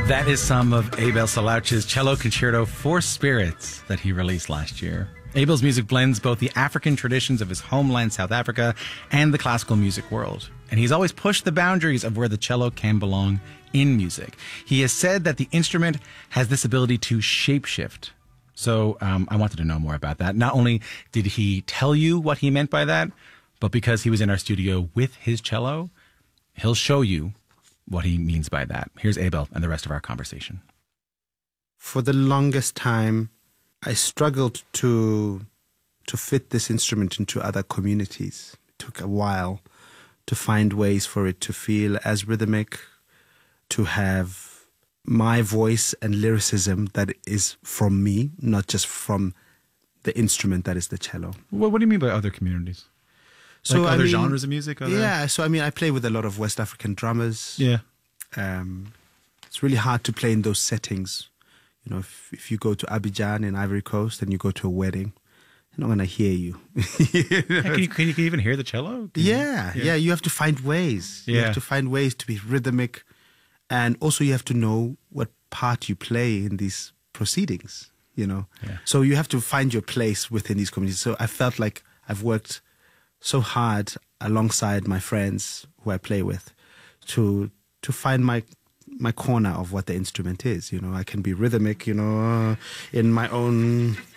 That is some of Abel Salouch's cello concerto for spirits that he released last year. Abel's music blends both the African traditions of his homeland, South Africa, and the classical music world. And he's always pushed the boundaries of where the cello can belong in music. He has said that the instrument has this ability to shapeshift. So I wanted to know more about that. Not only did he tell you what he meant by that, but because he was in our studio with his cello, he'll show you what he means by that. Here's Abel and the rest of our conversation. For the longest time, I struggled to fit this instrument into other communities. It took a while to find ways for it to feel as rhythmic, to have my voice and lyricism that is from me, not just from the instrument that is the cello. What do you mean by other communities? So like other genres of music? Yeah, so I play with a lot of West African drummers. Yeah. It's really hard to play in those settings. You know, if you go to Abidjan in Ivory Coast and you go to a wedding, they're not going to hear you. Can you even hear the cello? Yeah, you have to find ways. Yeah. You have to find ways to be rhythmic. And also you have to know what part you play in these proceedings, you know. Yeah. So you have to find your place within these communities. So I felt like I've worked so hard alongside my friends who I play with to find my corner of what the instrument is. You know, I can be rhythmic, you know, in my own